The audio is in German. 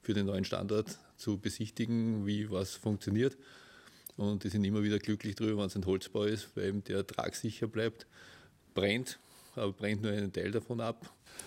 für den neuen Standort zu besichtigen, wie was funktioniert. Und die sind immer wieder glücklich darüber, wenn es ein Holzbau ist, weil eben der tragsicher bleibt, brennt, aber brennt nur einen Teil davon ab.